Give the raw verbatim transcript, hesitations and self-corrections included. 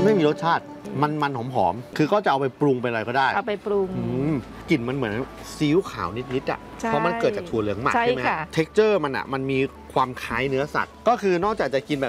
ไม่มีรสชาติมันมันหอมๆคือก็จะเอาไปปรุงเป็นอะไรก็ได้เอาไปปรุงกลิ่นมันเหมือนซีอิ๊วขาวนิดๆอ่ะเพราะมันเกิดจากถั่วเหลืองหมักใช่ไหมเท็กเจอร์มันอ่ะมันมีความคล้ายเนื้อสัตว์ก็คือนอกจากจะกินแบบ